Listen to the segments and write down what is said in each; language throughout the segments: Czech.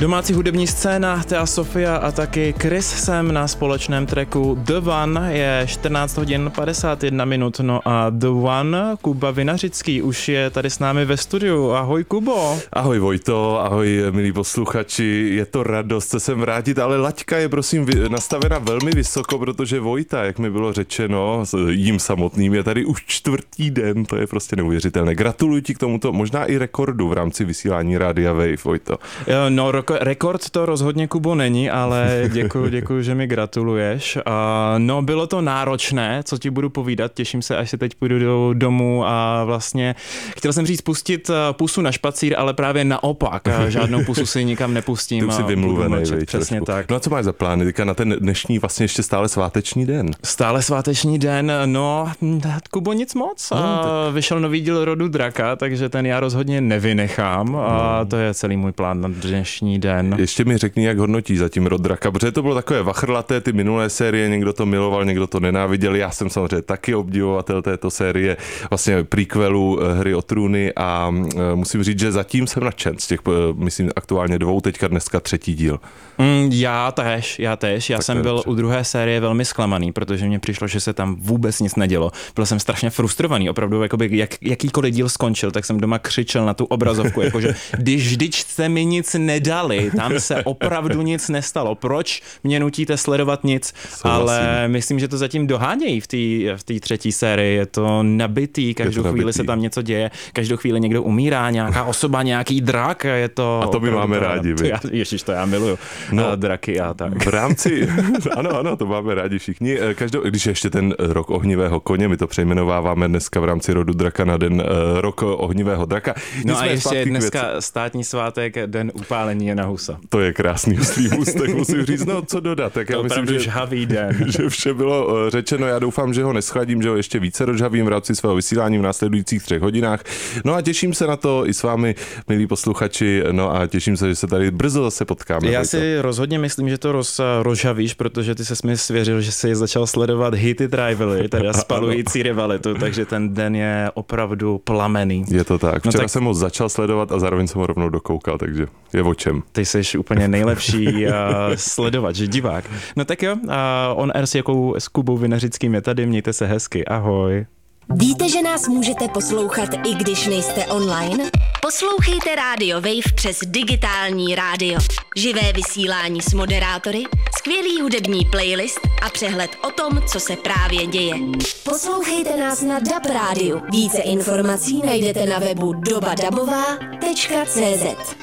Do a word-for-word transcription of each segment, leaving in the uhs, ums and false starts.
Domácí hudební scéna, Thea Sofia a taky Chris jsem na společném tracku The One. Je čtrnáct hodin padesát jedna minut, no a The One, Kuba Vinařický už je tady s námi ve studiu. Ahoj Kubo. Ahoj Vojto, ahoj milí posluchači, je to radost se sem vrátit, ale laťka je prosím nastavena velmi vysoko, protože Vojta, jak mi bylo řečeno, jím samotným je tady už čtvrtý den, to je prostě neuvěřitelné. Gratuluji ti k tomuto, možná i rekordu v rámci vysílání Rádia Wave, Vojto. No, rekord to rozhodně, Kubo, není, ale děkuji, děkuji, že mi gratuluješ. No, bylo to náročné, co ti budu povídat, těším se, až se teď půjdu do domu a vlastně chtěl jsem říct pustit pusu na špacír, ale právě naopak, žádnou pusu si nikam nepustím. Ty už jsi vymluvený, přesně trošku. tak. No a co máš za plány teďka na ten dnešní vlastně ještě stále sváteční den? Stále sváteční den, no, Kubo, nic moc. No, tak... Vyšel nový díl Rodu draka, takže ten já rozhodně nevynechám a no. To je celý můj plán na dnešní den. Ještě mi řekni, jak hodnotí zatím Rod draka, protože to bylo takové vachrlaté, ty minulé série, někdo to miloval, někdo to nenáviděl, já jsem samozřejmě taky obdivovatel této série, vlastně prequelu Hry o trůny a musím říct, že zatím jsem nadšen z těch, myslím, aktuálně dvou, teďka dneska třetí díl. Mm, já též, já též, já tak jsem byl dobře. U druhé série velmi zklamaný, protože mně přišlo, že se tam vůbec nic nedělo. Byl jsem strašně frustrovaný, opravdu, jakoby, jak, jakýkoliv díl skončil, tak jsem doma křičel na tu obrazovku, jakože když vždyť jste mi nic nedali, tam se opravdu nic nestalo, proč mě nutíte sledovat nic, souhlasím. Ale myslím, že to zatím dohánějí v té v té třetí sérii, je to nabitý, každou to chvíli nabitý. Se tam něco děje, každou chvíli někdo umírá, nějaká osoba, nějaký drak, je to... A to my máme rádi, to já, ježiš, to já miluju, no, a draky a tak. V rámci, ano, ano, to máme rádi všichni, každou, když ještě ten rok ohnivého koně, my to přejmenováváme dneska v rámci Rodu draka na den uh, rok ohnivého draka. No a ještě je dneska státní svátek, den upálení Jana Husa. To je krásný ústlý můstek, musím říct, no co dodat. Tak já myslím, že, žhavý den. že vše bylo řečeno, já doufám, že ho neschladím, že ho ještě více rozžhavím v rámci svého vysílání v následujících třech hodinách. No a těším se na to i s vámi, milí posluchači, no a těším se, že se tady brzo zase potkáme. Já si rozhodně myslím, že to roz, rozžavíš, protože ty ses mi svěřil, že jsi začal sledovat Heated Rivalry, teda spalující rivalitu, takže ten den je opravdu plamený. Je to tak. Včera no tak... jsem ho začal sledovat a zároveň jsem ho rovnou dokoukal, takže je o čem. Ty jsi úplně nejlepší uh, sledovat, že divák. No tak jo, uh, on air s jakou s Kubou Vinařickým je tady, mějte se hezky, ahoj. Víte, že nás můžete poslouchat, i když nejste online? Poslouchejte Radio Wave přes digitální rádio. Živé vysílání s moderátory, skvělý hudební playlist a přehled o tom, co se právě děje. Poslouchejte nás na D A B rádiu. Více informací najdete na webu doba dabová tečka cé zet.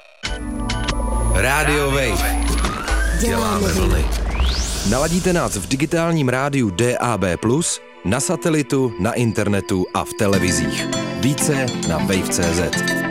Radio Wave. Děláme vlny. Naladíte nás v digitálním rádiu D A B plus, na satelitu, na internetu a v televizích. Více na wave tečka cé zet.